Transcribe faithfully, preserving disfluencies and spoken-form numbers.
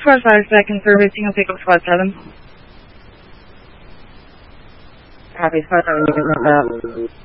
for five seconds, servicing a pickup squad seven. Copy, squad seven, you can mount that.